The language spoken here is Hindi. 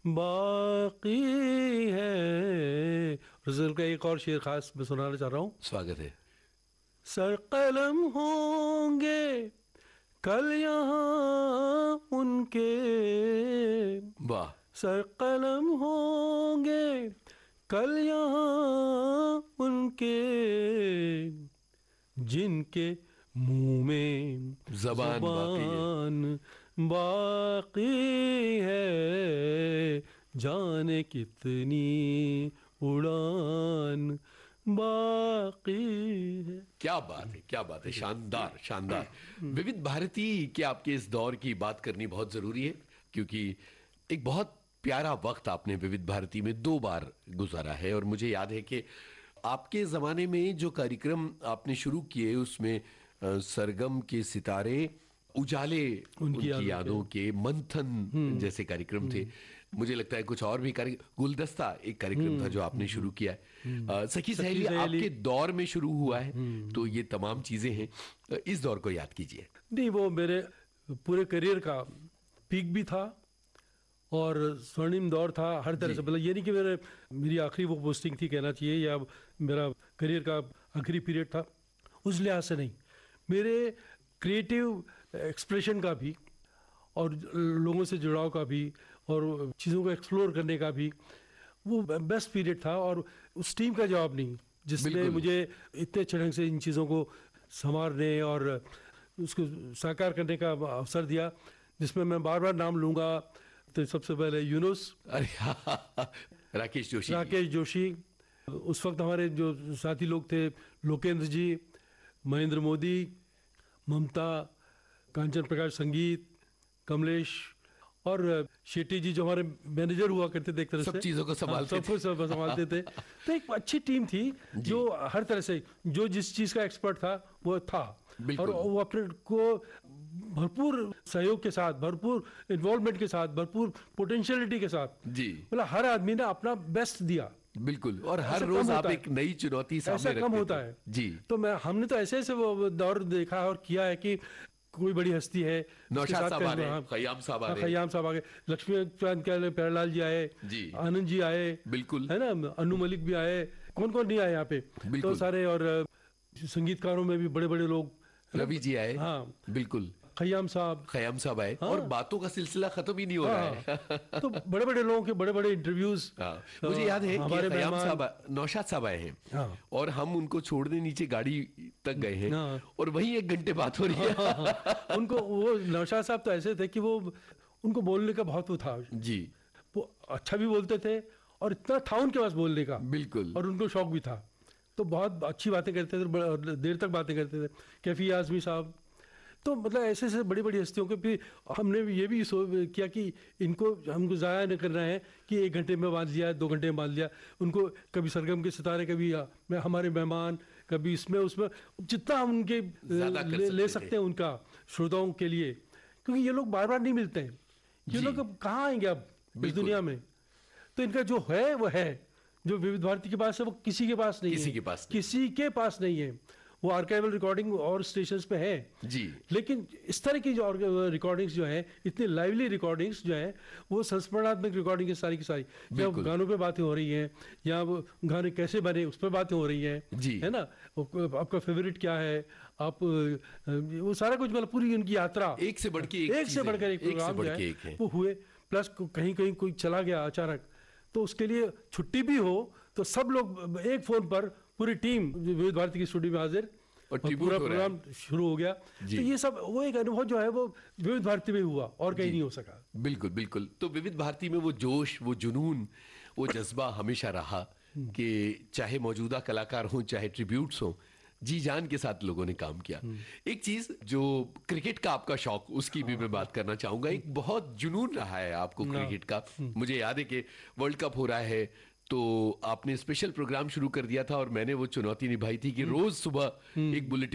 बाकी है। रज़ल का एक और शेर खास मैं सुनाना चाह रहा हूँ। स्वागत है। सर कलम होंगे कल यहाँ उनके, वाह। सर कलम होंगे कल यहाँ उनके, जिनके मुंह में ज़बान बाकी है, जाने कितनी उड़ान बाकी है। क्या बात है, क्या बात है, शानदार शानदार। विविध भारती के आपके इस दौर की बात करनी बहुत जरूरी है, क्योंकि एक बहुत प्यारा वक्त आपने विविध भारती में 2 बार गुजारा है। और मुझे याद है कि आपके जमाने में जो कार्यक्रम आपने शुरू किए उसमें सरगम के सितारे, उजाले उनकी यादों के, मंथन जैसे कार्यक्रम थे। मुझे लगता है कुछ और भी गुलदस्ता एक कार्यक्रम था जो आपने शुरू किया है। सखी सहेली आपके दौर में शुरू हुआ है। तो ये तमाम चीजें हैं, इस दौर को याद कीजिए। नहीं, वो मेरे पूरे करियर का पीक भी था और स्वर्णिम दौर था हर तरह से। मतलब ये नहीं कि मेरी आखिरी वो पोस्टिंग थी कहना चाहिए, या मेरा करियर का आखिरी पीरियड था, उस लिहाज से नहीं। मेरे क्रिएटिव एक्सप्रेशन का भी और लोगों से जुड़ाव का भी और चीज़ों को एक्सप्लोर करने का भी वो बेस्ट पीरियड था। और उस टीम का जवाब नहीं जिसने मुझे इतने अच्छे ढंग से इन चीज़ों को संवारने और उसको साकार करने का अवसर दिया, जिसमें मैं बार बार नाम लूँगा। तो सबसे पहले यूनुस, राकेश जोशी, उस वक्त हमारे जो साथी लोग थे, लोकेंद्र जी, महेंद्र मोदी, ममता, कांचन प्रकाश संगीत, कमलेश और शेट्टी जी जो हमारे मैनेजर हुआ करते थे, एक तरह से सब चीज़ों को संभालते थे। तो एक अच्छी टीम थी जो हर तरह से जो जिस चीज़ का एक्सपर्ट था वो था, और वो अपने को भरपूर सहयोग के साथ, भरपूर इन्वॉल्वमेंट के साथ, भरपूर पोटेंशियलिटी के साथ जी, मतलब हर आदमी ने अपना बेस्ट दिया। बिल्कुल। और हर रोज आप एक नई चुनौती सामने रखते थे। ऐसा कम होता है जी। तो हमने तो ऐसे वो दौर देखा और किया है कि कोई बड़ी हस्ती है, नौशाद साहब आ गए, खयाम साहब आ गए, लक्ष्मीकांत प्यारेलाल जी आए जी, आनंद जी आए, बिल्कुल है ना, अनु मलिक भी आए, कौन कौन नहीं आए यहाँ पे, तो सारे। और संगीतकारों में भी बड़े बड़े लोग, रवि जी आए, हाँ बिल्कुल, खयाम साहब आए। और बातों का सिलसिला खत्म ही नहीं हो रहा है। तो बड़े बड़े लोगों के बड़े बड़े इंटरव्यूज। मुझे याद है कि खयाम साहब, नौशाद साहब आए हैं और हम उनको छोड़ने नीचे गाड़ी तक गए हैं और वहीं 1 घंटे बात हो रही है। उनको वो नौशाद साहब तो ऐसे थे कि वो उनको बोलने का बहुत वो था जी, वो अच्छा भी बोलते थे और इतना था उनके पास बोलने का, बिल्कुल, और उनको शौक भी था। तो बहुत अच्छी बातें करते थे, देर तक बातें करते थे। कैफी आजमी साहब, तो मतलब ऐसे ऐसे बड़ी बड़ी हस्तियों के भी हमने ये भी किया कि हमको ज़ाया नहीं करना है कि 1 घंटे में बांध लिया, 2 घंटे में बांध लिया। उनको कभी सरगम के सितारे, कभी हमारे मेहमान, कभी इसमें उसमें, जितना हम उनके ले सकते हैं उनका श्रोताओं के लिए, क्योंकि ये लोग बार बार नहीं मिलते हैं। ये लोग अब कहाँ आएंगे अब इस दुनिया में। तो इनका जो है वो है, जो विविध भारती के पास है वो किसी के पास नहीं है, किसी के पास नहीं है। वो आर्काइवल रिकॉर्डिंग और स्टेशंस पे है जी, लेकिन इस तरह की जो रिकॉर्डिंग्स जो है, इतनी लाइवली रिकॉर्डिंग्स जो है, वो संस्मरणात्मक रिकॉर्डिंग की सारी की सारी, जब गानों पे बातें हो रही हैं या वो गाने कैसे बने उस पर बातें हो रही हैं जी, है ना, आपका फेवरेट क्या है, आप वो सारा कुछ, मतलब पूरी उनकी यात्रा एक से बढ़कर एक प्रोग्राम जो है वो हुए। प्लस कहीं कहीं कोई चला गया अचानक, तो उसके लिए छुट्टी भी हो तो सब लोग एक फोन पर, पूरी टीम विविध भारती की स्टूडियो में हाजिर और पूरा प्रोग्राम शुरू हो गया। तो ये सब वो एक अनुभव जो है वो विविध भारती में हुआ और कहीं नहीं हो सका। बिल्कुल बिल्कुल। तो विविध भारती में वो जोश, वो जुनून, वो जज्बा हमेशा रहा कि चाहे मौजूदा कलाकार हों, चाहे ट्रिब्यूट्स हों, जी जान के साथ लोगों ने काम किया। एक चीज जो क्रिकेट का आपका शौक, उसकी भी मैं बात करना चाहूंगा। एक बहुत जुनून रहा है आपको क्रिकेट का। मुझे याद है कि वर्ल्ड कप हो रहा है तो आपने स्पेशल प्रोग्राम शुरू कर दिया था और मैंने वो चुनौती निभाई थी कि रोज सुबह एक बुलेटिन